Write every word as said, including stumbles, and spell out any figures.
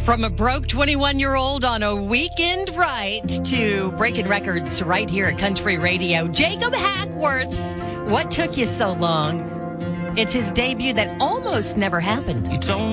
From a broke twenty-one-year-old on a weekend right to breaking records right here at Country Radio, Jacob Hackworth's What Took You So Long? It's his debut that almost never happened. You told